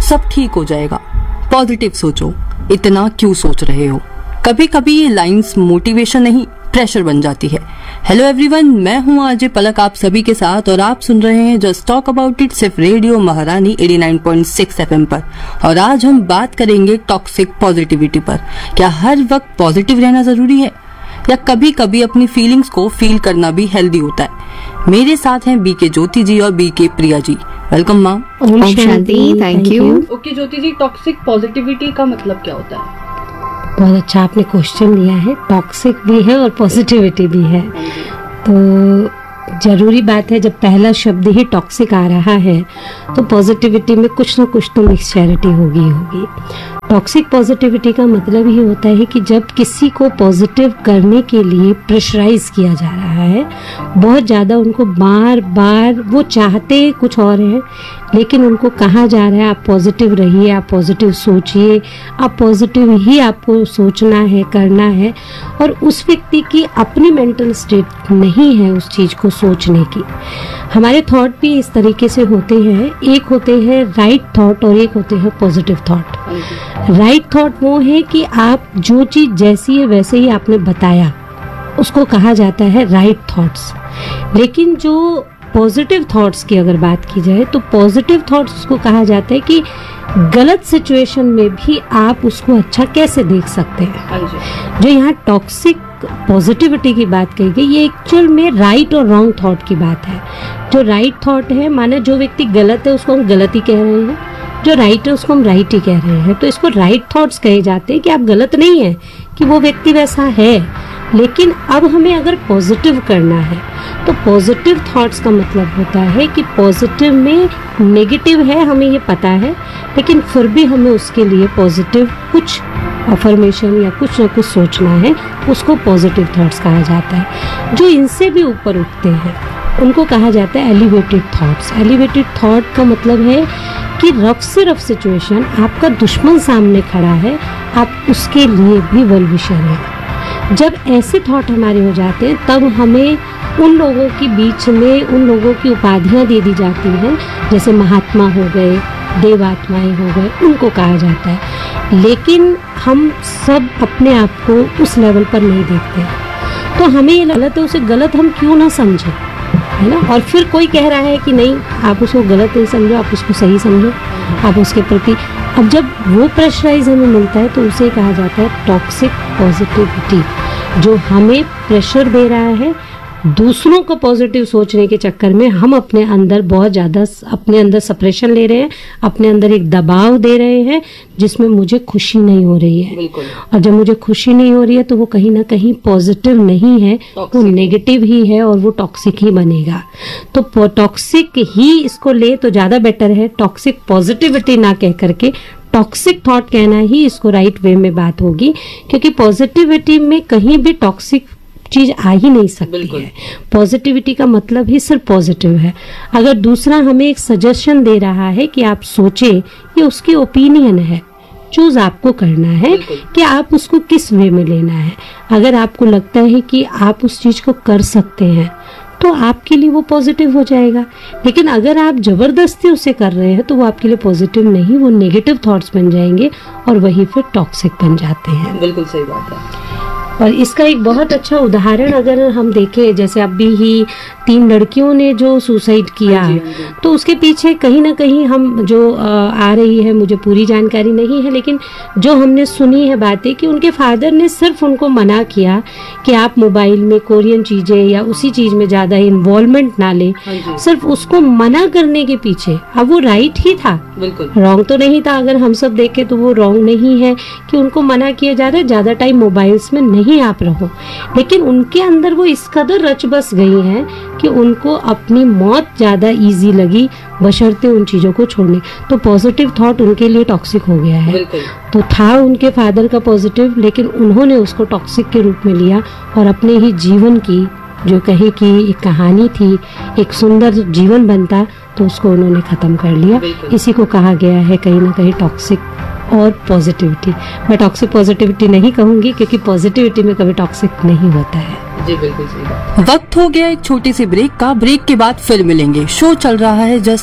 सब ठीक हो जाएगा, पॉजिटिव सोचो, इतना क्यों सोच रहे हो। कभी कभी ये लाइंस मोटिवेशन नहीं प्रेशर बन जाती है। हेलो एवरीवन, मैं हूँ आरजे पलक आप सभी के साथ और आप सुन रहे हैं जस्ट टॉक अबाउट इट सिर्फ रेडियो महारानी 89.6 FM पर। और आज हम बात करेंगे टॉक्सिक पॉजिटिविटी पर। क्या हर वक्त पॉजिटिव रहना जरूरी है या कभी कभी अपनी फीलिंग्स को फील करना भी हेल्दी होता है। मेरे साथ हैं बीके ज्योति जी और BK Priya ji. Welcome ma'am. Om Shanti, thank you. Okay Jyoti ji, toxic positivity का मतलब क्या होता है? बहुत अच्छा आपने क्वेश्चन लिया है। टॉक्सिक भी है और पॉजिटिविटी भी है, तो जरूरी बात है, जब पहला शब्द ही टॉक्सिक आ रहा है तो पॉजिटिविटी में कुछ ना कुछ तो मिक्सचरिटी होगी। टॉक्सिक पॉजिटिविटी का मतलब ही होता है कि जब किसी को पॉजिटिव करने के लिए प्रेशराइज किया जा रहा है, बहुत ज़्यादा उनको बार बार, वो चाहते कुछ और है लेकिन उनको कहा जा रहा है आप पॉजिटिव रहिए, आप पॉजिटिव सोचिए, आप पॉजिटिव ही आपको सोचना है, करना है, और उस व्यक्ति की अपनी मेंटल स्टेट नहीं है उस चीज़ को सोचने की। हमारे थॉट भी इस तरीके से होते हैं, एक होते हैं राइट थॉट और एक होते हैं पॉजिटिव थॉट। राइट थॉट वो है कि आप जो चीज़ जैसी है वैसे ही आपने बताया, उसको कहा जाता है राइट थॉट्स। लेकिन जो पॉजिटिव थॉट्स की अगर बात की जाए तो पॉजिटिव थॉट्स को कहा जाता है कि गलत सिचुएशन में भी आप उसको अच्छा कैसे देख सकते हैं। जो यहाँ टॉक्सिक पॉजिटिविटी की बात कही गई, ये एक्चुअल में राइट और रॉन्ग थॉट की बात है। जो राइट थॉट है, माने जो व्यक्ति गलत है उसको हम गलत ही कह रहे हैं, जो राइट है उसको हम राइट ही कह रहे हैं, तो इसको राइट थॉट्स कहे जाते हैं कि आप गलत नहीं है, कि वो व्यक्ति वैसा है। लेकिन अब हमें अगर पॉजिटिव करना है तो पॉजिटिव थॉट्स का मतलब होता है कि पॉजिटिव में नेगेटिव है, हमें ये पता है, लेकिन फिर भी हमें उसके लिए पॉजिटिव कुछ अफर्मेशन या कुछ ना कुछ सोचना है, उसको पॉजिटिव थॉट्स कहा जाता है। जो इनसे भी ऊपर उठते हैं उनको कहा जाता है एलिवेटेड थॉट्स। एलिवेटेड थॉट का मतलब है कि रफ से रफ सिचुएशन, आपका दुश्मन सामने खड़ा है, आप उसके लिए भी वेल विशर हैं। जब ऐसे थॉट हमारे हो जाते हैं तब हमें उन लोगों के बीच में उन लोगों की उपाधियां दे दी जाती हैं, जैसे महात्मा हो गए, देवात्माएं हो गए, उनको कहा जाता है। लेकिन हम सब अपने आप को उस लेवल पर नहीं देखते, तो हमें ये गलत है, उसे गलत हम क्यों ना समझें, है ना। और फिर कोई कह रहा है कि नहीं, आप उसको गलत नहीं समझो, आप उसको सही समझो, आप उसके प्रति। अब जब वो प्रेशराइज हमें मिलता है तो उसे कहा जाता है टॉक्सिक पॉजिटिविटी, जो हमें प्रेशर दे रहा है। दूसरों को पॉजिटिव सोचने के चक्कर में हम अपने अंदर बहुत ज़्यादा अपने अंदर सप्रेशन ले रहे हैं, अपने अंदर एक दबाव दे रहे हैं जिसमें मुझे खुशी नहीं हो रही है। और जब मुझे खुशी नहीं हो रही है तो वो कहीं ना कहीं पॉजिटिव नहीं है, वो नेगेटिव ही है और वो टॉक्सिक ही बनेगा। तो टॉक्सिक ही इसको ले तो ज़्यादा बेटर है, टॉक्सिक पॉजिटिविटी ना कह करके टॉक्सिक थॉट कहना ही इसको राइट वे में बात होगी, क्योंकि पॉजिटिविटी में कहीं भी टॉक्सिक चीज आ ही नहीं सकती है। पॉजिटिविटी का मतलब ही सिर्फ पॉजिटिव है। अगर दूसरा हमें एक सजेशन दे रहा है कि आप सोचे, ये उसकी ओपिनियन है, चूज आपको करना है कि आप उसको किस वे में लेना है। अगर आपको लगता है कि आप उस चीज को कर सकते हैं तो आपके लिए वो पॉजिटिव हो जाएगा। लेकिन अगर आप जबरदस्ती उसे कर रहे हैं तो वो आपके लिए पॉजिटिव नहीं, वो नेगेटिव थॉट्स बन जाएंगे और वही फिर टॉक्सिक बन जाते हैं। बिल्कुल सही बात है। और इसका एक बहुत अच्छा उदाहरण अगर हम देखें, जैसे अभी ही 3 लड़कियों ने जो सुसाइड किया, तो उसके पीछे कहीं ना कहीं हम जो आ रही है, मुझे पूरी जानकारी नहीं है, लेकिन जो हमने सुनी है बातें कि उनके फादर ने सिर्फ उनको मना किया कि आप मोबाइल में कोरियन चीजें या उसी चीज में ज्यादा इन्वॉल्वमेंट ना ले। सिर्फ उसको मना करने के पीछे, अब वो राइट ही था, रॉन्ग तो नहीं था। अगर हम सब देखें तो वो रॉन्ग नहीं है कि उनको मना किया जा रहा है ज्यादा टाइम मोबाइल्स में नहीं आप रहो, लेकिन उनके अंदर वो इस कदर रच बस गई हैं कि उनको अपनी मौत ज्यादा इजी लगी बशर्ते उन चीजों को छोड़ने। तो पॉजिटिव थॉट उनके लिए टॉक्सिक हो गया है। तो था उनके फादर का पॉजिटिव, लेकिन उन्होंने उसको टॉक्सिक के रूप में लिया और अपने ही जीवन की जो कहे कि एक कहानी थी, एक सुंदर जीवन बनता, तो उसको उन्होंने खत्म कर लिया। इसी को कहा गया है कहीं ना कहीं टॉक्सिक और पॉजिटिविटी। मैं टॉक्सिक पॉजिटिविटी नहीं कहूंगी क्योंकि पॉजिटिविटी में कभी टॉक्सिक नहीं होता है। जी बिल्कुल सही। वक्त हो गया एक छोटी सी ब्रेक का। ब्रेक के बाद फिर मिलेंगे। शो चल रहा है जस्ट